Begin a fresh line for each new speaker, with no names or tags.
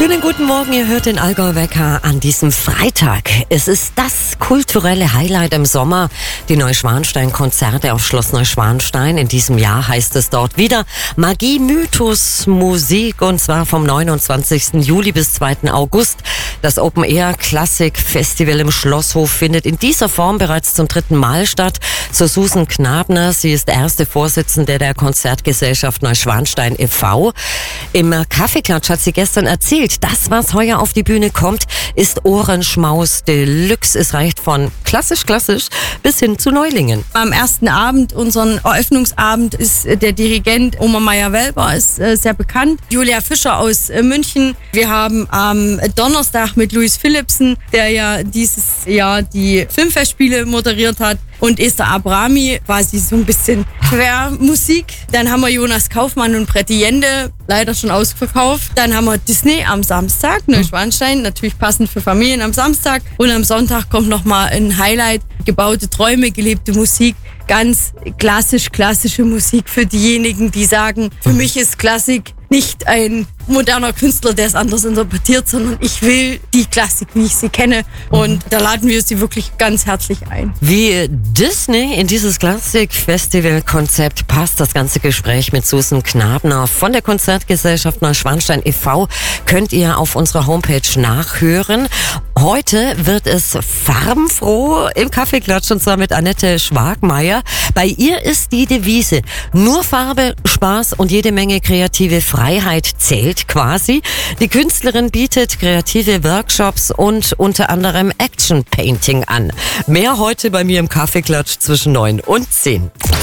Schönen guten Morgen, ihr hört den Allgäu Wecker an diesem Freitag. Es ist das kulturelle Highlight im Sommer, die Neuschwanstein-Konzerte auf Schloss Neuschwanstein. In diesem Jahr heißt es dort wieder Magie, Mythos, Musik, und zwar vom 29. Juli bis 2. August. Das Open-Air-Klassik-Festival im Schlosshof findet in dieser Form bereits zum 3. Mal statt. So Susan Knabner, sie ist erste Vorsitzende der Konzertgesellschaft Neuschwanstein e.V. Im Kaffeeklatsch hat sie gestern erzählt, das, was heuer auf die Bühne kommt, ist Ohrenschmaus Deluxe. Es reicht von klassisch bis hin zu Neulingen.
Am ersten Abend, unseren Eröffnungsabend, ist der Dirigent Oma Meyer-Welber, ist sehr bekannt. Julia Fischer aus München. Wir haben am Donnerstag mit Louis Philipsen, der ja dieses Jahr die Filmfestspiele moderiert hat, und Esther Abrami, quasi so ein bisschen Quermusik. Dann haben wir Jonas Kaufmann und Bretti Jende, leider schon ausverkauft. Dann haben wir Disney am Samstag, Neuschwanstein, natürlich passend für Familien am Samstag. Und am Sonntag kommt nochmal ein Highlight, gebaute Träume, gelebte Musik. Ganz klassische Musik für diejenigen, die sagen, für mich ist Klassik nicht ein moderner Künstler, der es anders interpretiert, sondern ich will die Klassik, wie ich sie kenne. Und da laden wir sie wirklich ganz herzlich ein.
Wie Disney in dieses Klassik-Festival-Konzept passt, das ganze Gespräch mit Susan Knabner von der Konzertgesellschaft Neuschwanstein e.V. könnt ihr auf unserer Homepage nachhören. Heute wird es farbenfroh im Kaffeeklatsch, und zwar mit Annette Schwagmeier. Bei ihr ist die Devise: nur Farbe, Spaß und jede Menge kreative Freiheit zählt quasi. Die Künstlerin bietet kreative Workshops und unter anderem Action Painting an. Mehr heute bei mir im Kaffeeklatsch zwischen 9 und 10.